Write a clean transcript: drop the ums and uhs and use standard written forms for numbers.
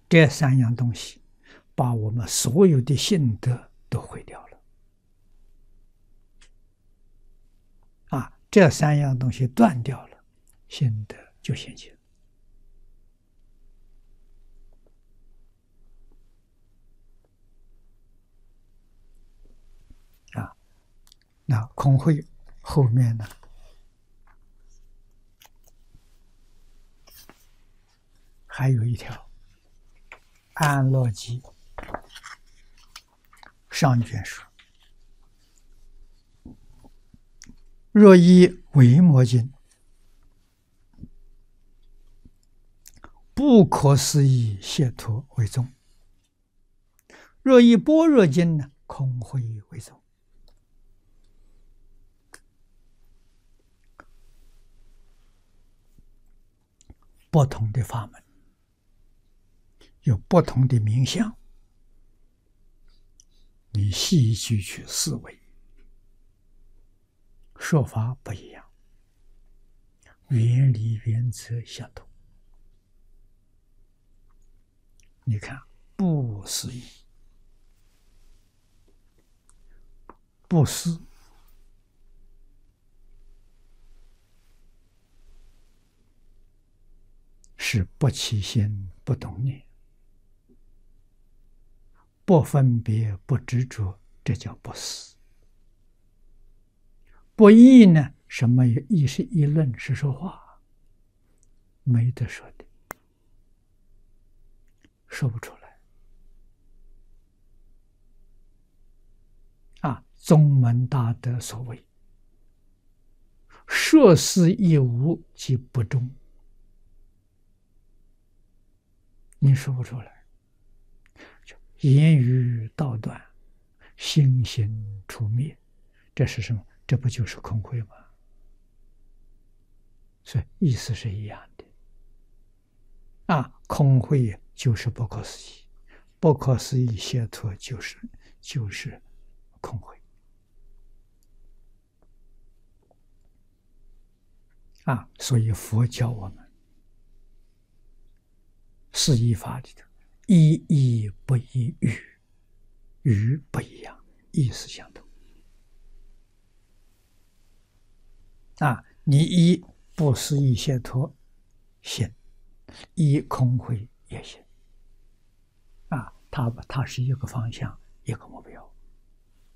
这三样东西把我们所有的信德都毁掉了。这三样东西断掉了，信德就现前。那空慧后面呢，还有一条安乐集上卷说：若以维摩经不可思议解脱为宗，若以般若经呢，空慧为宗。不同的法门有不同的名相，你细细去思维，说法不一样，原理原则相同。你看，不思议，不思是不起心不动念，不分别不执着，这叫不思。不议呢？什么议？是议论，是说话，没得说的，说不出来。宗门大德所谓说思亦无即不中，你说不出来，言语道断，心行出灭，这是什么？这不就是空慧吗？所以意思是一样的。空慧就是不可思议，不可思议解脱就是空慧。所以佛教我们四依法里头，一义不一语，语不一样，意思相同。你依不思议解脱行，依空慧也行。它是一个方向，一个目标。